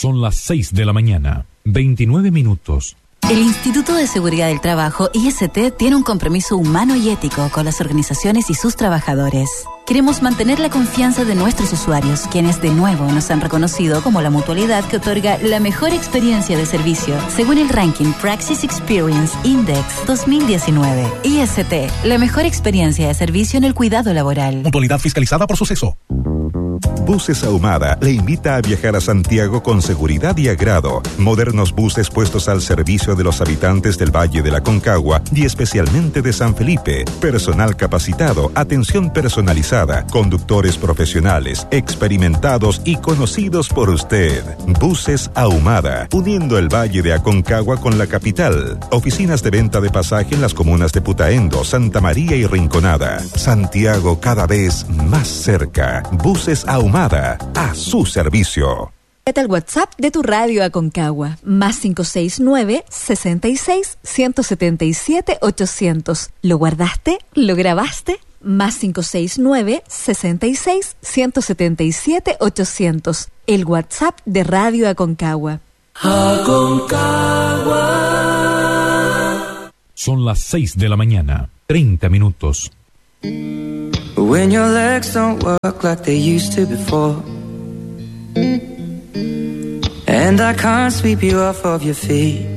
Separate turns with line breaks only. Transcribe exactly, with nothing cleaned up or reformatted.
Son las seis de la mañana, veintinueve minutos.
El Instituto de Seguridad del Trabajo, I S T, tiene un compromiso humano y ético con las organizaciones y sus trabajadores. Queremos mantener la confianza de nuestros usuarios, quienes de nuevo nos han reconocido como la mutualidad que otorga la mejor experiencia de servicio, según el ranking Praxis Experience Index dos mil diecinueve. I S T, la mejor experiencia de servicio en el cuidado laboral.
Mutualidad fiscalizada por Suceso.
Buses Ahumada le invita a viajar a Santiago con seguridad y agrado. Modernos buses puestos al servicio de los habitantes del Valle de la Concagua y especialmente de San Felipe. Personal capacitado, atención personalizada, conductores profesionales, experimentados y conocidos por usted. Buses Ahumada, uniendo el Valle de Aconcagua con la capital. Oficinas de venta de pasaje en las comunas de Putaendo, Santa María y Rinconada. Santiago cada vez más cerca. Buses Ahumada, a su servicio.
Vete al WhatsApp de tu radio Aconcagua, más cinco seis nueve, sesenta y seis, ciento setenta y siete, ochocientos. ¿Lo guardaste? ¿Lo grabaste? Más cinco seis nueve, sesenta y seis, ciento setenta y siete, ochocientos. El WhatsApp de Radio Aconcagua.
Aconcagua. Son las seis de la mañana, treinta minutos.
When your legs don't work like they used to before, and I can't sweep you off of your feet,